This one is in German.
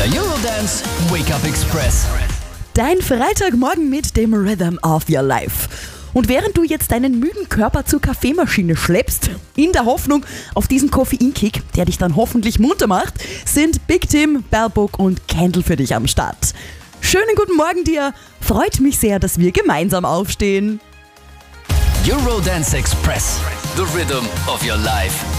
Der Eurodance Wake-Up Express. Dein Freitagmorgen mit dem Rhythm of Your Life. Und während du jetzt deinen müden Körper zur Kaffeemaschine schleppst, in der Hoffnung auf diesen Koffeinkick, der dich dann hoffentlich munter macht, sind Big Tim, Bellbook und Candle für dich am Start. Schönen guten Morgen dir. Freut mich sehr, dass wir gemeinsam aufstehen. Eurodance Express. The Rhythm of Your Life.